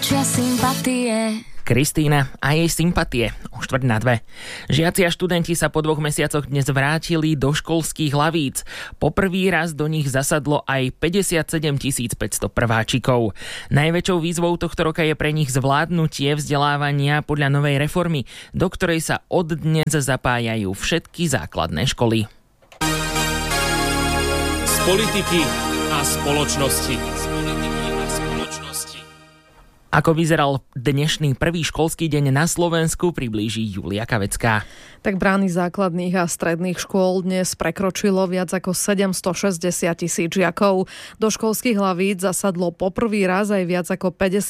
vytlačia sympatie. Kristína a jej sympatie o 1:45. Žiaci a študenti sa po 2 mesiacoch dnes vrátili do školských lavíc. Poprvý raz do nich zasadlo aj 57 500 prváčikov. Najväčšou výzvou tohto roka je pre nich zvládnutie vzdelávania podľa novej reformy, do ktorej sa od dnes zapájajú všetky základné školy. Z politiky a spoločnosti. Ako vyzeral dnešný prvý školský deň na Slovensku, priblíži Julia Kavecká. Tak brány základných a stredných škôl dnes prekročilo viac ako 760 000 žiakov. Do školských hlavíc zasadlo poprvý raz aj viac ako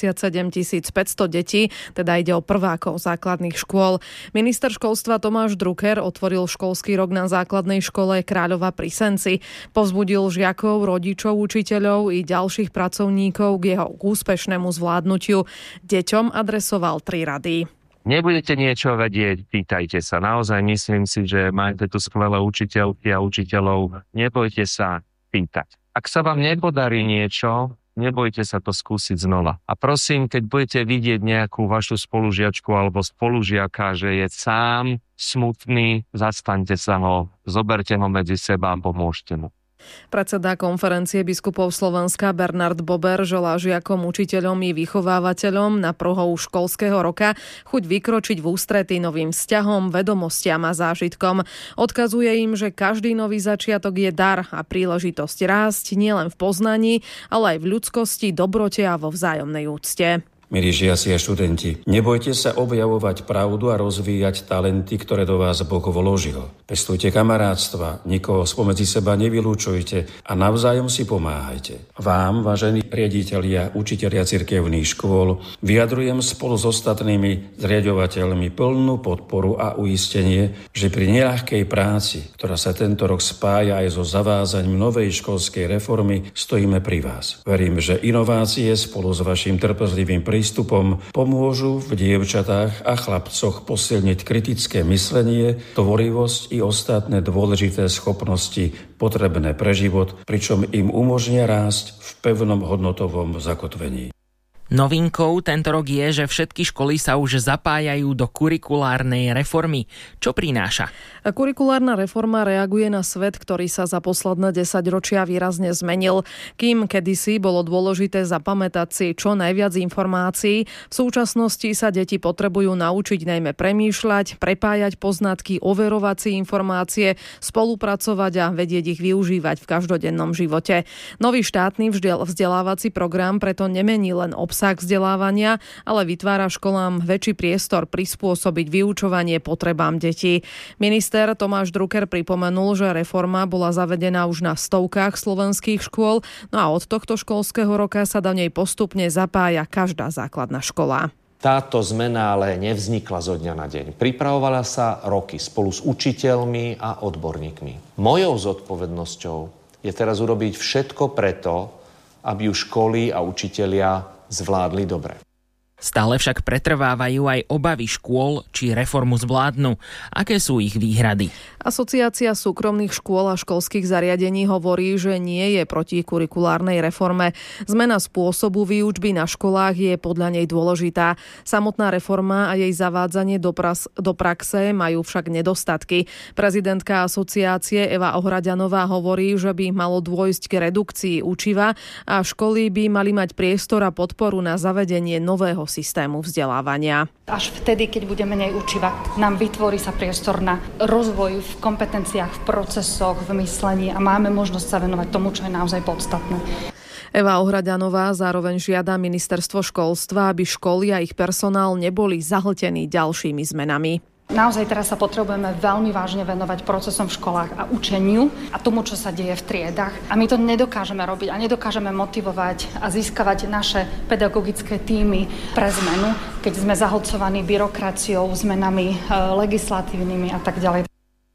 57 500 detí, teda ide o prvákov základných škôl. Minister školstva Tomáš Drucker otvoril školský rok na základnej škole Kráľova pri Senci. Povzbudil žiakov, rodičov, učiteľov i ďalších pracovníkov k jeho úspešnému zvládnutiu. Deťom adresoval 3 rady. Nebudete niečo vedieť, pýtajte sa. Naozaj myslím si, že máte tu skvelé učiteľky a učiteľov. Nebojte sa pýtať. Ak sa vám nepodarí niečo, nebojte sa to skúsiť znova. A prosím, keď budete vidieť nejakú vašu spolužiačku alebo spolužiaka, že je sám smutný, zastaňte sa ho, zoberte ho medzi seba a pomôžte mu. Predseda konferencie biskupov Slovenska Bernard Bober želá žiakom, učiteľom i vychovávateľom na prohou školského roka chuť vykročiť v ústrety novým vzťahom, vedomostiam a zážitkom. Odkazuje im, že každý nový začiatok je dar a príležitosť rásť nielen v poznaní, ale aj v ľudskosti, dobrote a vo vzájomnej úcte. Milí žiaci a študenti, nebojte sa objavovať pravdu a rozvíjať talenty, ktoré do vás Boh vložil. Pestujte kamarátstva, nikoho spomedzi seba nevylúčujte a navzájom si pomáhajte. Vám, vážení riaditelia, učitelia cirkevných škôl, vyjadrujem spolu s ostatnými zriaďovateľmi plnú podporu a uistenie, že pri neľahkej práci, ktorá sa tento rok spája aj so zavázaním novej školskej reformy, stojíme pri vás. Verím, že inovácie spolu s vašim trpezlivým prístupom pomôžu v dievčatách a chlapcoch posilniť kritické myslenie, tvorivosť i ostatné dôležité schopnosti potrebné pre život, pričom im umožnia rásť v pevnom hodnotovom zakotvení. Novinkou tento rok je, že všetky školy sa už zapájajú do kurikulárnej reformy. Čo prináša? Kurikulárna reforma reaguje na svet, ktorý sa za posledné 10 ročia výrazne zmenil. Kým kedysi bolo dôležité zapamätať si čo najviac informácií, v súčasnosti sa deti potrebujú naučiť najmä premýšľať, prepájať poznatky, overovať si informácie, spolupracovať a vedieť ich využívať v každodennom živote. Nový štátny vzdelávací program preto nemení len obsah vzdelávania, ale vytvára školám väčší priestor prispôsobiť vyučovanie potrebám detí. Minister Tomáš Drucker pripomenul, že reforma bola zavedená už na stovkách slovenských škôl, no a od tohto školského roka sa do nej postupne zapája každá základná škola. Táto zmena ale nevznikla zo dňa na deň. Pripravovala sa roky spolu s učiteľmi a odborníkmi. Mojou zodpovednosťou je teraz urobiť všetko preto, aby ju školy a učitelia zvládli dobre. Stále však pretrvávajú aj obavy škôl, či reformu zvládnu. Aké sú ich výhrady? Asociácia súkromných škôl a školských zariadení hovorí, že nie je proti kurikulárnej reforme. Zmena spôsobu výučby na školách je podľa nej dôležitá. Samotná reforma a jej zavádzanie do praxe majú však nedostatky. Prezidentka asociácie Eva Ohraďanová hovorí, že by malo dôjsť k redukcii učiva a školy by mali mať priestor a podporu na zavedenie nového systému vzdelávania. Až vtedy, keď bude menej učiva, nám vytvorí sa priestor na rozvoj v kompetenciách, v procesoch, v myslení a máme možnosť sa venovať tomu, čo je naozaj podstatné. Eva Ohraďanová zároveň žiada ministerstvo školstva, aby školy a ich personál neboli zahltení ďalšími zmenami. Naozaj teraz sa potrebujeme veľmi vážne venovať procesom v školách a učeniu a tomu, čo sa deje v triedách. A my to nedokážeme robiť a nedokážeme motivovať a získavať naše pedagogické tímy pre zmenu, keď sme zahlcovaní byrokraciou, zmenami legislatívnymi a tak ďalej.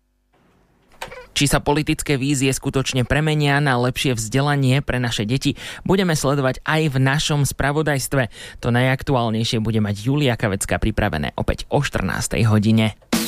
Či sa politické vízie skutočne premenia na lepšie vzdelanie pre naše deti, budeme sledovať aj v našom spravodajstve. To najaktuálnejšie bude mať Julia Kavecká pripravené opäť o 14:00 hodine.